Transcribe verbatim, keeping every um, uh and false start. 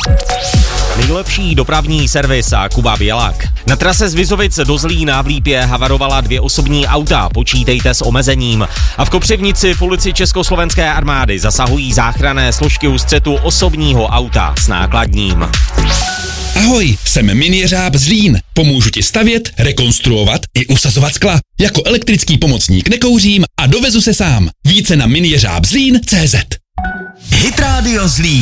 Nejlepší dopravní servis a Kuba Bělák. Na trase z Vizovic do Zlína v Lípě havarovala dvě osobní auta, počítejte s omezením. A v Kopřivnici v ulici Československé armády zasahují záchranné složky u střetu osobního auta s nákladním. Ahoj, jsem Mini Jeřáb Zlín. Pomůžu ti stavět, rekonstruovat i usazovat skla. Jako elektrický pomocník nekouřím a dovezu se sám. Více na mini jeřáb zlín tečka cé zet. Hit Radio Zlín.